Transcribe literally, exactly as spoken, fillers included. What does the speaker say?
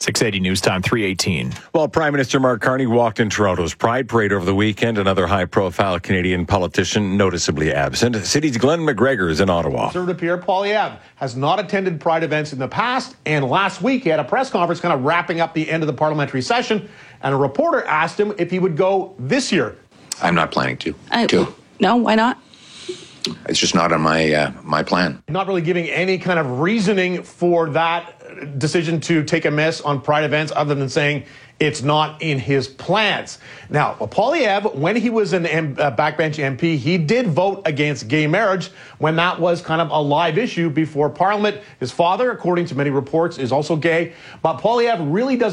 six eighty News Time, three eighteen. Well, Prime Minister Mark Carney walked in Toronto's Pride Parade over the weekend. Another high-profile Canadian politician noticeably absent. City's Glenn McGregor is in Ottawa. Conservative Pierre Poilievre has not attended Pride events in the past, and last week he had a press conference kind of wrapping up the end of the parliamentary session, and a reporter asked him if he would go this year. I'm not planning to. I, to. No, why not? It's just not on my uh, my plan. Not really giving any kind of reasoning for that decision to take a miss on Pride events other than saying it's not in his plans. Now, Poilievre, when he was an M- uh, backbench M P, he did vote against gay marriage when that was kind of a live issue before Parliament. His father, according to many reports, is also gay. But Poilievre really doesn't